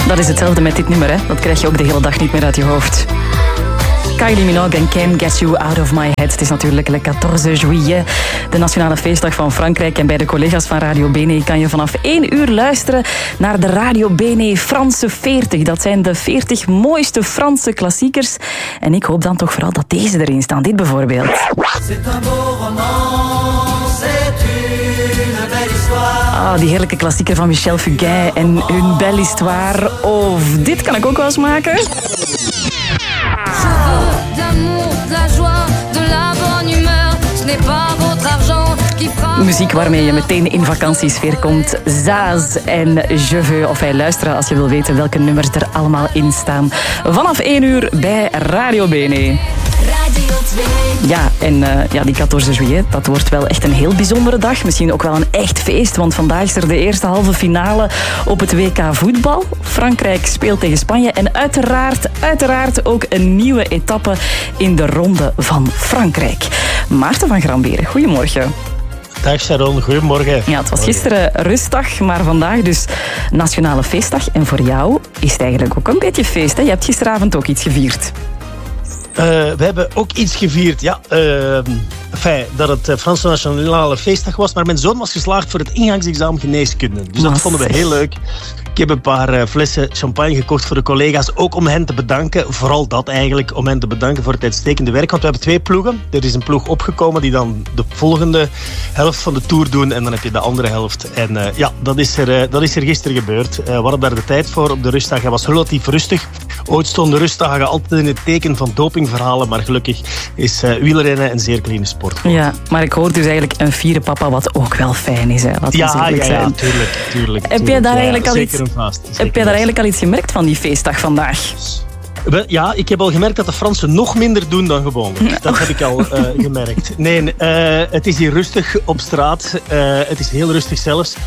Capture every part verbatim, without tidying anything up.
Dat is hetzelfde met dit nummer, hè. Dat krijg je ook de hele dag niet meer uit je hoofd. Kylie Minogue en Can't Get You Out of My Head. Het is natuurlijk le quatorze juillet, de nationale feestdag van Frankrijk. En bij de collega's van Radio Bene kan je vanaf één uur luisteren naar de Radio Bene Franse veertig. Dat zijn de veertig mooiste Franse klassiekers. En ik hoop dan toch vooral dat deze erin staan. Dit bijvoorbeeld. Ah, die heerlijke klassieker van Michel Fugain en Une Belle Histoire. Of dit kan ik ook wel eens maken. Muziek waarmee je meteen in vakantiesfeer komt. Zaz en Je veux. Of wij luisteren als je wil weten welke nummers er allemaal in staan. Vanaf één uur bij Radio Bene. Radio twee. Ja, en uh, ja, die quatorze juillet, dat wordt wel echt een heel bijzondere dag. Misschien ook wel een echt feest, want vandaag is er de eerste halve finale op het W K voetbal. Frankrijk speelt tegen Spanje en uiteraard, uiteraard ook een nieuwe etappe in de Ronde van Frankrijk. Maarten van Gramberen, goedemorgen. Dag Sharon, goedemorgen. Ja, het was gisteren rustdag, maar vandaag dus nationale feestdag. En voor jou is het eigenlijk ook een beetje feest, hè? Je hebt gisteravond ook iets gevierd. Uh, we hebben ook iets gevierd, ja. Uh, enfin, dat het Franse Nationale Feestdag was. Maar mijn zoon was geslaagd voor het ingangsexamen geneeskunde. Dus dat vonden we heel leuk. Ik heb een paar uh, flessen champagne gekocht voor de collega's. Ook om hen te bedanken. Vooral dat eigenlijk, om hen te bedanken voor het uitstekende werk. Want we hebben twee ploegen. Er is een ploeg opgekomen die dan de volgende helft van de Tour doen. En dan heb je de andere helft. En uh, ja, dat is, er, uh, dat is er gisteren gebeurd. Uh, we hadden daar de tijd voor op de rustdag. Hij was relatief rustig. Ooit stonden rustdagen altijd in het teken van dopingverhalen. Maar gelukkig is uh, wielrennen een zeer clean sport. Ja, maar ik hoor dus eigenlijk een fiere papa, wat ook wel fijn is. Hè? Laten ja, ja, ja, ja, tuurlijk, tuurlijk. Heb jij daar ja, eigenlijk al iets... Vast, heb jij daar eigenlijk al iets gemerkt van die feestdag vandaag? Ja, ik heb al gemerkt dat de Fransen nog minder doen dan gewoonlijk. Dat heb ik al uh, gemerkt. Nee, uh, het is hier rustig op straat. Uh, het is heel rustig zelfs.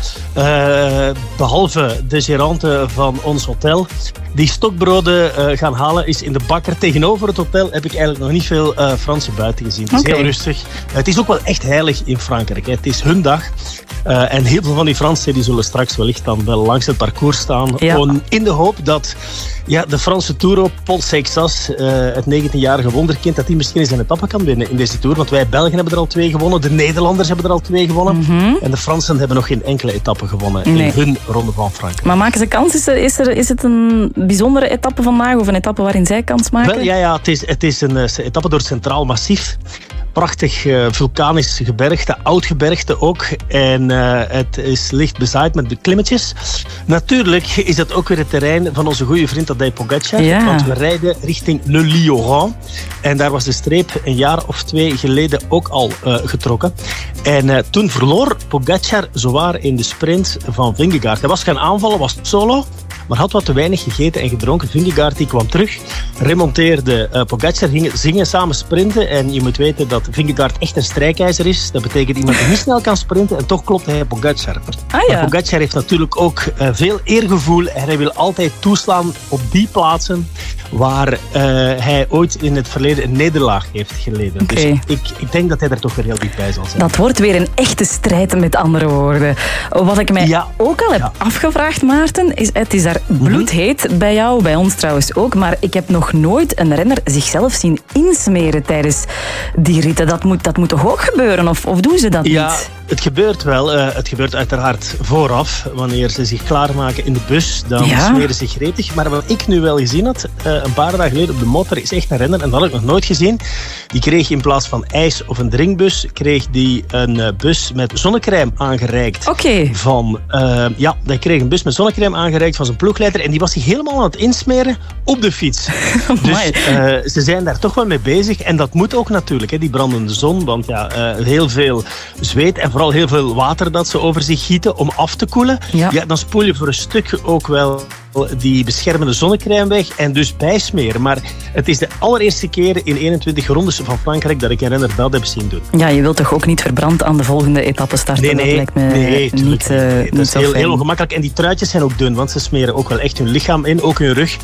Uh, behalve de gérante van ons hotel. Die stokbroden uh, gaan halen is in de bakker. Tegenover het hotel heb ik eigenlijk nog niet veel uh, Fransen buiten gezien. Het is okay. Heel rustig. Uh, het is ook wel echt heilig in Frankrijk. Hè. Het is hun dag. Uh, en heel veel van die Fransen die zullen straks wellicht dan wel langs het parcours staan. Ja. In de hoop dat ja, de Franse Touro, Paul Seixas, uh, het negentienjarige wonderkind, dat hij misschien eens een etappe kan winnen in deze Tour. Want wij Belgen hebben er al twee gewonnen. De Nederlanders hebben er al twee gewonnen. Mm-hmm. En de Fransen hebben nog geen enkele etappe gewonnen nee. in hun Ronde van Frankrijk. Maar maken ze kans? Is, er, is, er, is het een bijzondere etappe vandaag? Of een etappe waarin zij kans maken? Wel, ja, ja, het is, het is een uh, etappe door het Centraal Massief. Prachtig uh, vulkanisch gebergte, oud gebergte ook. En uh, het is licht bezaaid met beklimmetjes. Natuurlijk is dat ook weer het terrein van onze goede vriend Tadej Pogacar. Ja. Want we rijden richting Le Lioran. En daar was de streep een jaar of twee geleden ook al uh, getrokken. En uh, toen verloor Pogacar zowaar in de sprint van Vingegaard. Hij was gaan aanvallen, was solo. Maar had wat te weinig gegeten en gedronken. Vingegaard die kwam terug, remonteerde uh, Pogacar, gingen zingen, samen sprinten. En je moet weten dat Vingegaard echt een strijkijzer is. Dat betekent iemand die niet snel kan sprinten en toch klopt hij Pogacar. Ah, ja. Maar Pogacar heeft natuurlijk ook uh, veel eergevoel en hij wil altijd toeslaan op die plaatsen waar uh, hij ooit in het verleden een nederlaag heeft geleden. Okay. Dus ik, ik denk dat hij er toch weer heel dichtbij zal zijn. Dat wordt weer een echte strijd, met andere woorden. Wat ik mij ja. ook al heb ja. afgevraagd, Maarten, is het is daar bloedheet bij jou, bij ons trouwens ook, maar ik heb nog nooit een renner zichzelf zien insmeren tijdens die ritten. Dat moet, dat moet toch ook gebeuren, of, of doen ze dat ja, niet? Het gebeurt wel. Uh, het gebeurt uiteraard vooraf. Wanneer ze zich klaarmaken in de bus, dan ja. smeren ze zich gretig. Maar wat ik nu wel gezien had, uh, een paar dagen geleden op de motor, is echt een renner, en dat had ik nog nooit gezien. Die kreeg in plaats van ijs of een drinkbus, kreeg die een uh, bus met zonnecrème aangereikt. Oké. Okay. Van, uh, ja, hij kreeg een bus met zonnecrème aangereikt van zijn ploegleider en die was zich helemaal aan het insmeren op de fiets. Dus uh, ze zijn daar toch wel mee bezig. En dat moet ook natuurlijk, hè, die brandende zon. Want ja, uh, heel veel zweet en vooral heel veel water dat ze over zich gieten om af te koelen. Ja. Ja, dan spoel je voor een stuk ook wel die beschermende zonnecrème weg en dus bijsmeren. Maar het is de allereerste keer in eenentwintig rondes van Frankrijk dat ik een renner dat heb zien doen. Ja, je wilt toch ook niet verbrand aan de volgende etappe starten? Nee, nee, dat lijkt me nee, niet, uh, nee. niet dat is zo heel, fijn. heel ongemakkelijk. En die truitjes zijn ook dun, want ze smeren ook wel echt hun lichaam in, ook hun rug.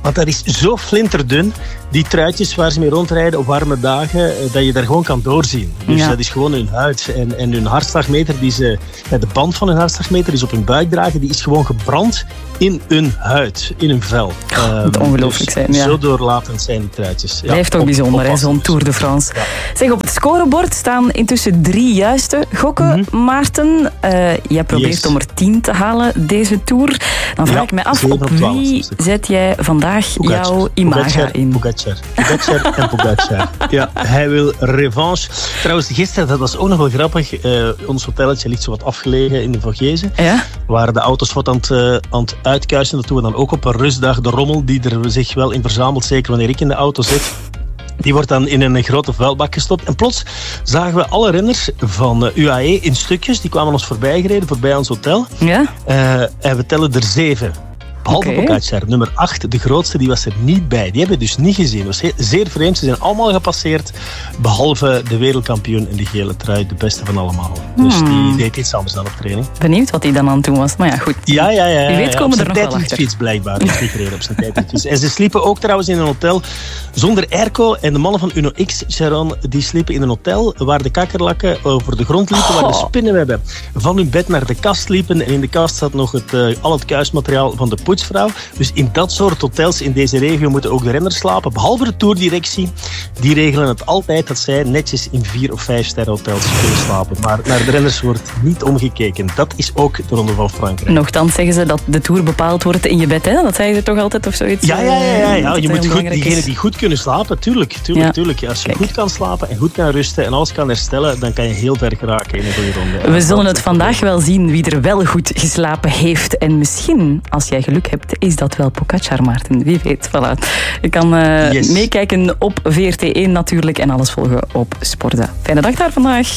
Want dat is zo flinterdun, die truitjes waar ze mee rondrijden op warme dagen, dat je daar gewoon kan doorzien. Dus ja. dat is gewoon hun huid. En, en hun hartslagmeter, die ze, ja, de band van hun hartslagmeter die ze op hun buik dragen, die is gewoon gebrand in hun huid, in hun vel. Oh, het um, ongelooflijk dus zijn, ja. Zo doorlatend zijn die truitjes. Ja, blijft toch op, bijzonder, hè, zo'n Tour de France. Ja. Zeg, op het scorebord staan intussen drie juiste gokken, mm-hmm. Maarten. Uh, jij probeert yes. om er tien te halen deze Tour. Dan vraag ja, ik me af, op wie zet jij vandaag Pogacar. jouw imaga in? Pogacar. Pogacar en Pogacar. Ja, hij wil revanche. Trouwens, gisteren, dat was ook nog wel grappig, uh, ons hotelletje ligt zo wat afgelegen in de Vogezen. Ja? Waar de auto's wat aan het, uh, aan het uitkuisen. Dat doen we dan ook op een rustdag. De rommel die er zich wel in verzamelt, zeker wanneer ik in de auto zit. Die wordt dan in een grote vuilbak gestopt. En plots zagen we alle renners van U A E in stukjes. Die kwamen ons voorbij gereden, voorbij ons hotel. Ja? Uh, en we tellen er zeven. Behalve okay. Pogacar, nummer acht, de grootste, die was er niet bij. Die hebben we dus niet gezien. Dat was zeer vreemd. Ze zijn allemaal gepasseerd, behalve de wereldkampioen in die gele trui, de beste van allemaal. Hmm. Dus die deed iets anders dan op training. Benieuwd wat hij dan aan toe was. Maar ja, goed. Ja, ja, ja. Wie weet ja, komen ja, er nog wel achter. Fiets blijkbaar. Die is gereden op zijn tijdritfiets. En ze sliepen ook trouwens in een hotel zonder airco. En de mannen van Uno X, Sharon, die sliepen in een hotel waar de kakkerlakken over de grond liepen, oh. waar de spinnenwebben van hun bed naar de kast liepen. En in de kast zat nog het, uh, al het kuismateriaal van de poetsvrouw. Dus in dat soort hotels in deze regio moeten ook de renners slapen. Behalve de tourdirectie. Die regelen het altijd dat zij netjes in vier of vijf sterren hotels kunnen slapen. Maar naar de renners wordt niet omgekeken. Dat is ook de Ronde van Frankrijk. Nochtans zeggen ze dat de Tour bepaald wordt in je bed. Hè? Dat zei je toch altijd of zoiets? Ja, ja, ja. ja, ja. Je moet goed, diegenen die goed kunnen slapen, tuurlijk. tuurlijk, ja. tuurlijk. Als je Kijk. goed kan slapen en goed kan rusten en alles kan herstellen, dan kan je heel ver geraken in een goede ronde. We zullen het vandaag wel zien wie er wel goed geslapen heeft. En misschien, als jij geluk hebt, is dat wel Pogacar, Maarten. Wie weet, voilà. Je kan uh, yes. meekijken op V R T één natuurlijk en alles volgen op Sporza. Fijne dag daar vandaag.